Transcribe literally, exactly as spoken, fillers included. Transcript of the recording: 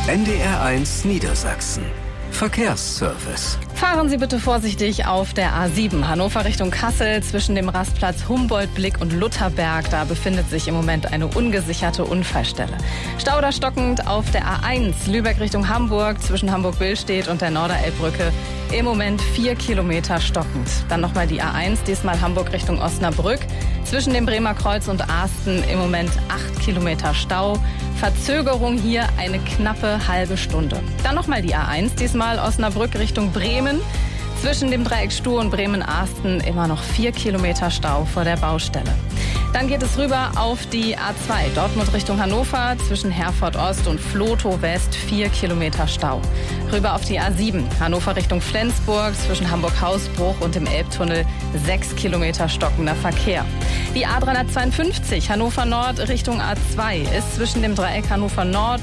N D R eins Niedersachsen. Verkehrsservice. Fahren Sie bitte vorsichtig auf der A sieben Hannover Richtung Kassel zwischen dem Rastplatz Humboldt-Blick und Lutherberg. Da befindet sich im Moment eine ungesicherte Unfallstelle. Stau oder stockend auf der A eins Lübeck Richtung Hamburg zwischen Hamburg-Billstedt und der Norderelbbrücke. Im Moment vier Kilometer stockend. Dann nochmal die A eins, diesmal Hamburg Richtung Osnabrück. Zwischen dem Bremer Kreuz und Asten im Moment acht Kilometer Stau. Verzögerung hier eine knappe halbe Stunde. Dann nochmal die A eins, diesmal Osnabrück Richtung Bremen. Zwischen dem Dreieck Stuhr und Bremen-Asten immer noch vier Kilometer Stau vor der Baustelle. Dann geht es rüber auf die A zwei, Dortmund Richtung Hannover, zwischen Herford Ost und Vlotho West vier Kilometer Stau. Rüber auf die A sieben, Hannover Richtung Flensburg, zwischen Hamburg-Hausbruch und dem Elbtunnel sechs Kilometer stockender Verkehr. Die A dreihundertzweiundfünfzig, Hannover Nord Richtung A zwei, ist zwischen dem Dreieck Hannover Nord